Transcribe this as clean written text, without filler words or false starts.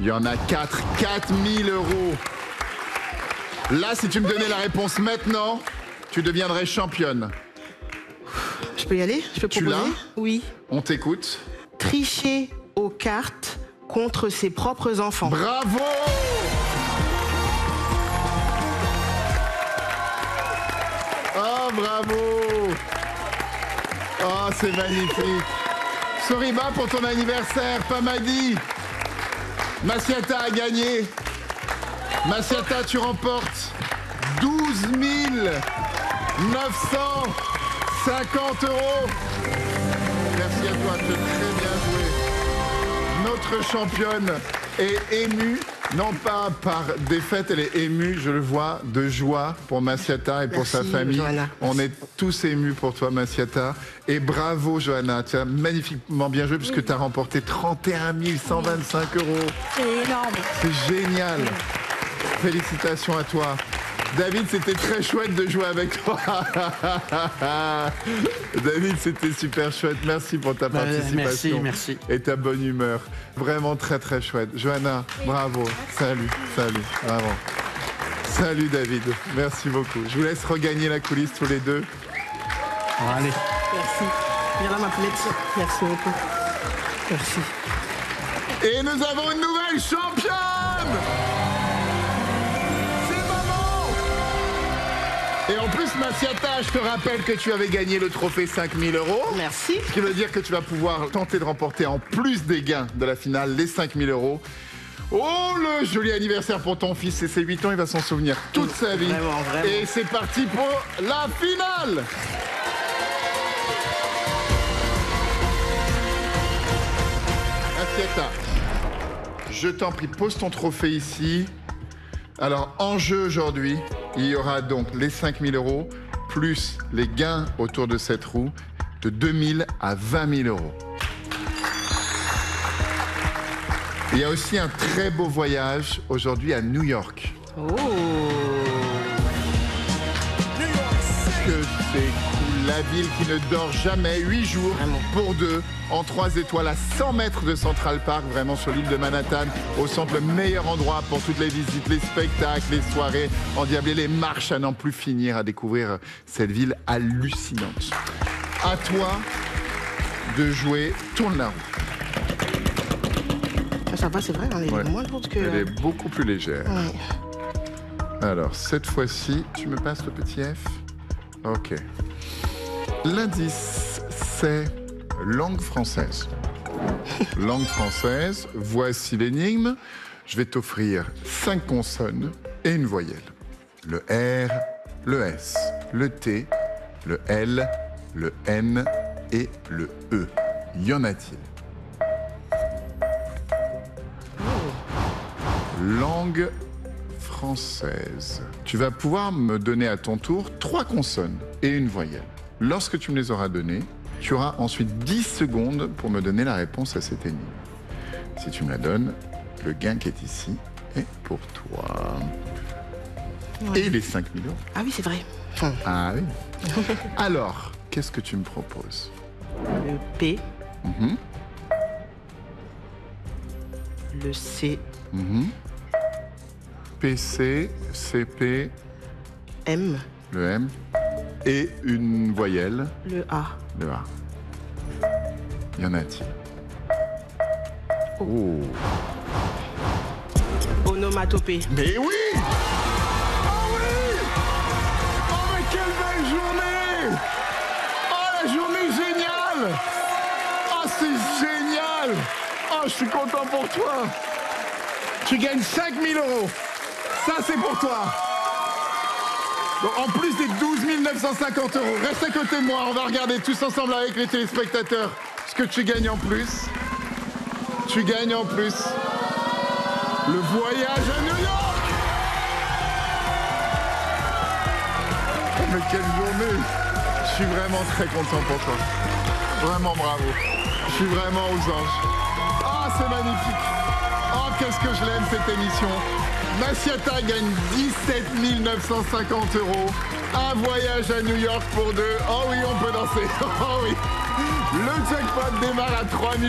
Il y en a 4. 4000 euros. Là, si tu me donnais la réponse maintenant, tu deviendrais championne. Je peux y aller? Je peux proposer? Tu l'as? Oui. On t'écoute. Tricher aux cartes contre ses propres enfants. Bravo! Oh, bravo! Oh, c'est magnifique. Soriba, pour ton anniversaire, Pamadi. Massiata a gagné. Massiata, tu remportes 12 950 euros. Merci à toi, tu as très bien joué. Notre championne est émue, non pas par défaite, elle est émue, je le vois, de joie pour Massiata et pour sa famille. Johanna. On est tous émus pour toi, Massiata. Et bravo, Johanna, tu as magnifiquement bien joué puisque tu as remporté 31 125 euros. C'est énorme. C'est génial. Félicitations à toi. David, c'était très chouette de jouer avec toi. David, c'était super chouette. Merci pour ta participation. Merci. Et ta bonne humeur. Vraiment très très chouette. Johanna, bravo. Salut, bravo. Salut David, merci beaucoup. Je vous laisse regagner la coulisse tous les deux. Allez. Merci. Viens là, ma poulette. Merci beaucoup. Merci. Et nous avons une nouvelle championne. Et en plus, Massiata, je te rappelle que tu avais gagné le trophée 5000 euros. Merci. Ce qui veut dire que tu vas pouvoir tenter de remporter en plus des gains de la finale les 5000 euros. Oh, le joli anniversaire pour ton fils. C'est ses 8 ans, il va s'en souvenir toute sa vie. Vraiment. Et c'est parti pour la finale. Massiata, je t'en prie, pose ton trophée ici. Alors, en jeu aujourd'hui, il y aura donc les 5000 euros, plus les gains autour de cette roue, de 2000 à 20 000 euros. Il y a aussi un très beau voyage aujourd'hui à New York. Oh. Que c'est cool, la ville qui ne dort jamais, 8 jours pour 2, en 3 étoiles à 100 mètres de Central Park, vraiment sur l'île de Manhattan, au centre, le meilleur endroit pour toutes les visites, les spectacles, les soirées endiablées, les marches à n'en plus finir, à découvrir cette ville hallucinante. À toi de jouer, tourne la roue. Ça va, c'est vrai, elle est moins lourde que... Elle est beaucoup plus légère. Ouais. Alors, cette fois-ci, tu me passes le petit F? Ok. L'indice, c'est langue française. Langue française, voici l'énigme. Je vais t'offrir 5 consonnes et une voyelle. Le R, le S, le T, le L, le N et le E. Y en a-t-il? Langue française. Tu vas pouvoir me donner à ton tour 3 consonnes et une voyelle. Lorsque tu me les auras données, tu auras ensuite 10 secondes pour me donner la réponse à cette énigme. Si tu me la donnes, le gain qui est ici est pour toi. Ouais. Et les 5000 euros. Ah oui, c'est vrai. Ah oui. Alors, qu'est-ce que tu me proposes? Le P, le C, PC, CP, M, le M et une voyelle, le A. le A. Y en a-t-il? Oh. Onomatopée. Mais oui! Oh oui! Oh mais quelle belle journée! Oh la journée géniale! Oh c'est génial! Oh je suis content pour toi! Tu gagnes 5000 euros! Ça c'est pour toi! Donc, en plus des 12 950 euros, reste à côté de moi, on va regarder tous ensemble avec les téléspectateurs ce que tu gagnes en plus. Tu gagnes en plus le voyage à New York. Oh, mais quelle journée! Je suis vraiment très content pour toi. Vraiment bravo. Je suis vraiment aux anges. Ah, c'est magnifique. Oh, qu'est-ce que je l'aime cette émission. Massiata gagne 17 950 euros. Un voyage à New York pour 2. Oh oui, on peut danser. Oh oui. Le jackpot démarre à 3 000.